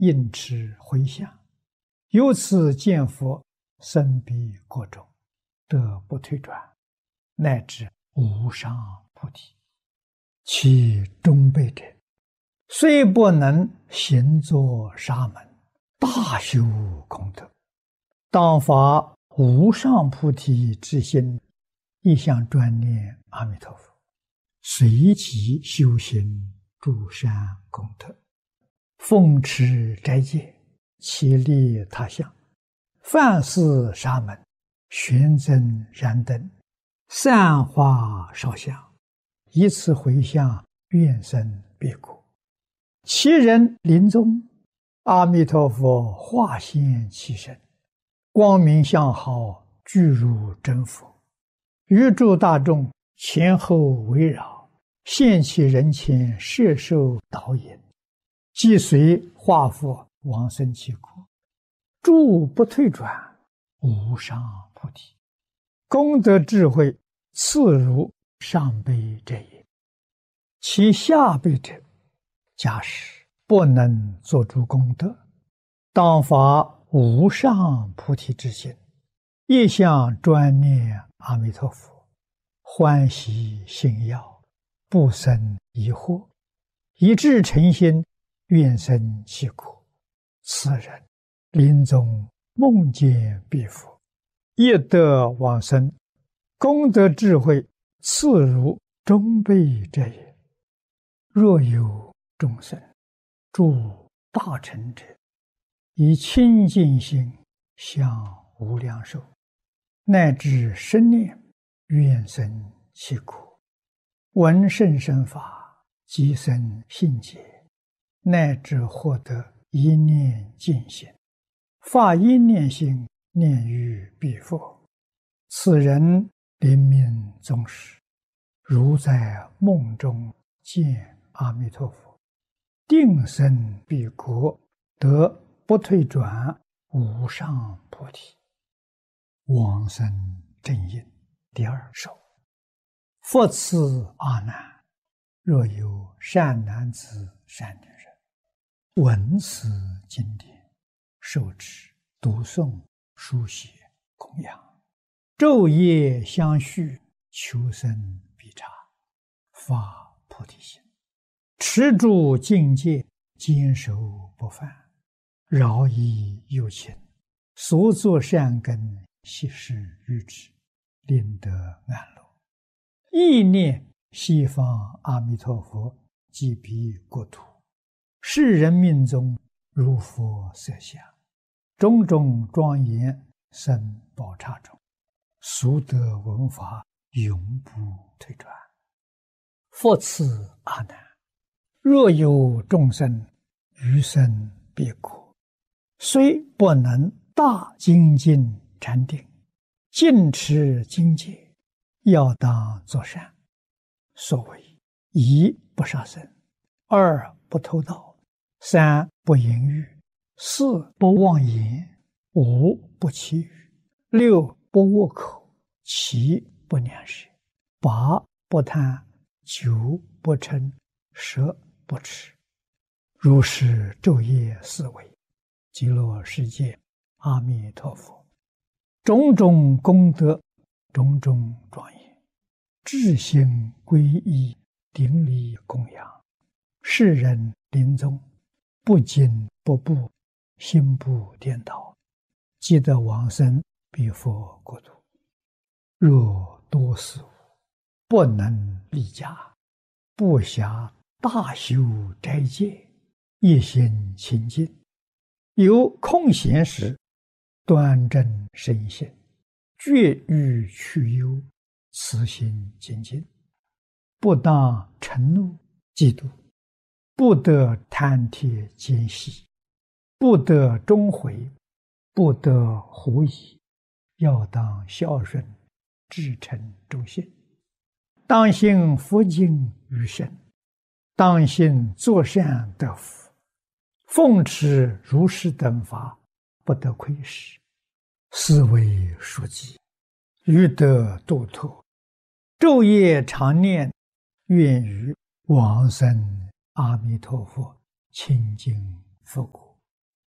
应持回向，由此见佛，身彼国中，得不退转，乃至无上菩提。其中辈者，虽不能行作沙门，大修功德，当发无上菩提之心，一向专念阿弥陀佛，随即修行诸善功德，奉持斋戒，其利他乡，饭施沙门，玄增燃灯，散花烧香，以此回向，愿生彼国。其人临终，阿弥陀佛化现其身，光明相好，具如真佛，于诸大众前后围绕，现其人前，摄受导引，即随化佛往生其国，诸不退转，无上菩提，功德智慧次如上辈者也。其下辈者，假使不能作诸功德，当发无上菩提之心，一向专念阿弥陀佛，欢喜信要，不生疑惑，以至诚心，愿生其国。此人临终梦见彼佛，业得往生，功德智慧次如中辈者也。若有众生诸大乘者，以清净心向无量寿，乃至生念，愿生其国，闻甚深法，即生信解，乃至获得一念净心，发一念心，念于彼佛。此人临命终时，如在梦中见阿弥陀佛，定生彼国，得不退转，无上菩提。往生正因第二首。复次阿难，若有善男子善女人，闻此经典，受持读诵书写供养，昼夜相续，求生必察，发菩提心，持住境界，坚守不犯，饶益有情，所作善根，悉施于之，令得安乐。意念西方阿弥陀佛即彼国土，世人命中如佛色相，种种庄严生宝刹中，俗得闻法，永不退转。复次阿难，若有众生余生彼国，虽不能大精进禅定，尽持经戒，要当作善。所谓一不杀生，二不偷盗，三不淫欲，四不妄言，五不绮语，六不恶口，七不两舌，八不贪，九不嗔，十不痴。如是昼夜思维，极乐世界阿弥陀佛，种种功德，种种庄严，至心皈依，顶礼供养，世人临终不惊不怖，心不颠倒，即得往生彼佛国土。若多事物不能立家，不暇大修斋戒，一心清净，有空闲时，端正身心，绝欲去忧，慈心精进，不当嗔怒嫉妒，不得贪帖奸细，不得终悔，不得狐疑，要当孝顺，至诚忠信，当信佛经于身，当信作善得福，奉持如是等法，不得亏失，是为书记，欲得度脱，昼夜常念，愿于往生阿弥陀佛清净佛国。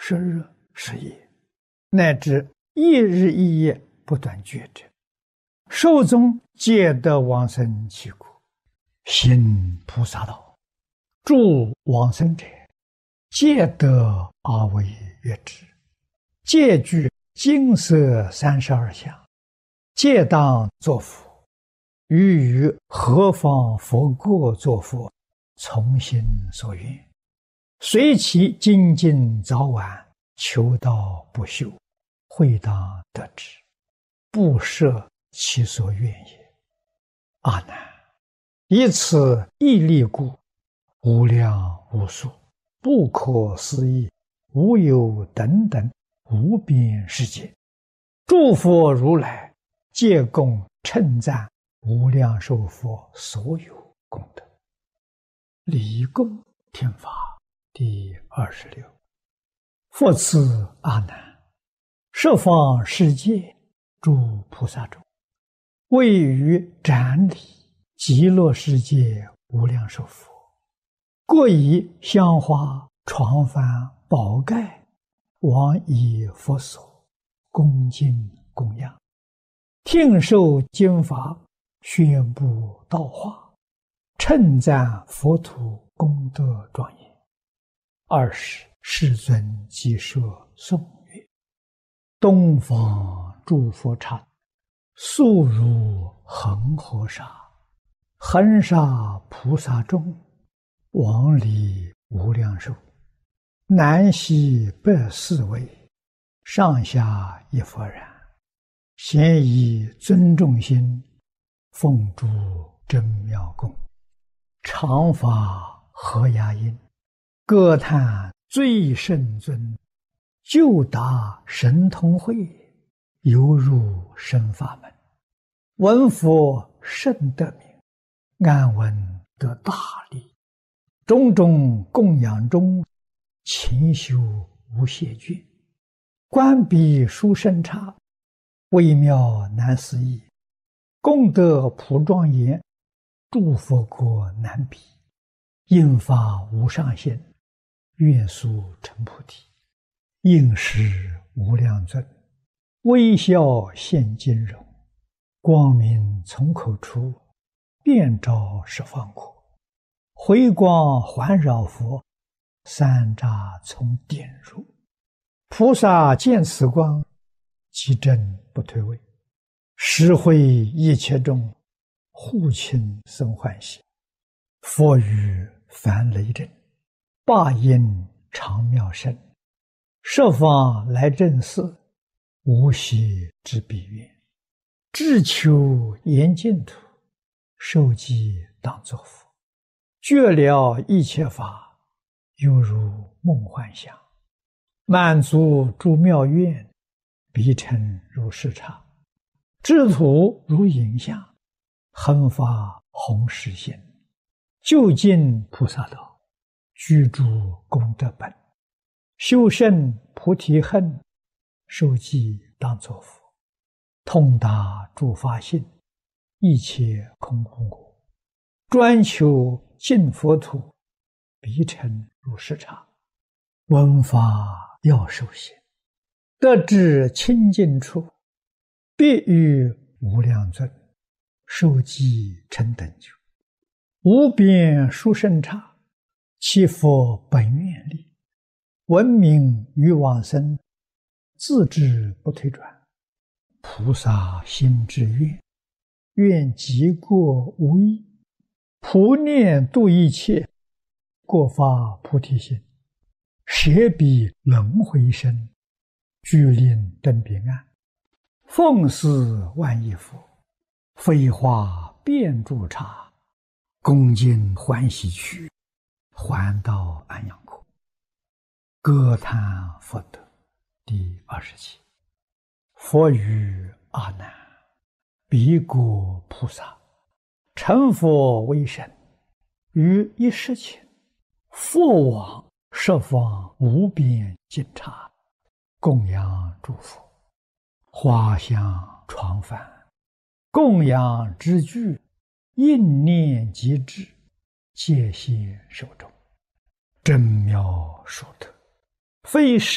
10日10夜，乃至1日1夜不断觉者，寿终皆得往生其国，行菩萨道，助往生者，皆得阿惟越致，皆具金色32相，皆当作佛。于何方佛国作佛，从心所愿，随其精进早晚，求道不休，会当得之，不设其所愿也。阿难，以此一力故，无量无数，不可思议，无有等等无边世界，诸佛如来皆共称赞无量寿佛所有功德。离供听法第26。复次阿难，十方世界诸菩萨中，位于瞻礼极乐世界无量寿佛，各以香花床幡宝盖往以佛所，恭敬供养，听受经法，宣布道化，称赞佛土功德庄严。20世尊即说颂曰：东方诸佛刹，速如恒河沙，恒沙菩萨众，往礼无量寿，南西北四围，上下一佛然，咸以尊重心，奉诸真妙供，常法和雅音，歌叹最圣尊，就达神通会，犹入深法门，闻佛甚得名，安闻得大利，种种供养中，勤修无懈倦，观彼殊胜刹，微妙难思议，功德普庄严，诸佛国难比，应发无上限，愿速成菩提。应时无量尊，微笑现金容，光明从口出，遍照十方国，回光环绕佛，三匝从点入，菩萨见此光，其真不退位，实会一切众，护亲生欢喜。佛语梵雷震，霸音长妙声，十方来正寺，无息之彼愿，志求严净土，受记当作佛，觉了一切法，犹如梦幻想，满足诸妙愿，彼尘如视察，智土如影像，恒发弘誓心，究竟菩萨道，居住功德本，修胜菩提恨，受记当作佛，通达诸法性，一切空无我，专求净佛土，彼尘如视察，闻法要受行，得至清净处，必与无量尊，受记成等觉，无边殊胜刹，其佛本愿力，闻名于往生，自知不退转，菩萨心之愿，愿极过无异，普念度一切，过发菩提心，舍彼轮回身，具令登彼岸，奉事万亿佛，飞花遍诸刹，恭敬欢喜去，还到安养国。歌叹佛德第27。佛语阿难，彼国菩萨成佛为身，于一时前，复往十方无边尽刹，供养诸佛，花香床幡，供养之具，应念即至，戒谢手中，真妙殊特，非